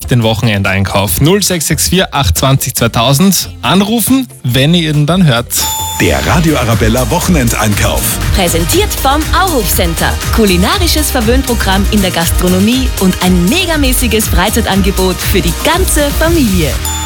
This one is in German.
den Wochenendeinkauf. 0664 820 2000. Anrufen, wenn ihr ihn dann hört. Der Radio Arabella Wochenendeinkauf. Präsentiert vom Auhof Center. Kulinarisches Verwöhnprogramm in der Gastronomie und ein megamäßiges Freizeitangebot für die ganze Familie.